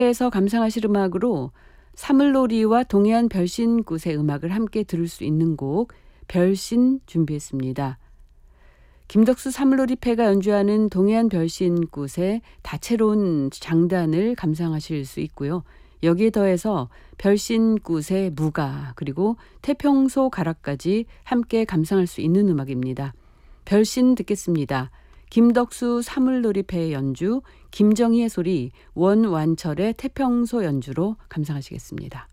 에서 감상하실 음악으로 사물놀이와 동해안 별신굿의 음악을 함께 들을 수 있는 곡 별신 준비했습니다. 김덕수 사물놀이패가 연주하는 동해안 별신굿의 다채로운 장단을 감상하실 수 있고요. 여기에 더해서 별신굿의 무가 그리고 태평소 가락까지 함께 감상할 수 있는 음악입니다. 별신 듣겠습니다. 김덕수 사물놀이패의 연주, 김정희의 소리, 원완철의 태평소 연주로 감상하시겠습니다.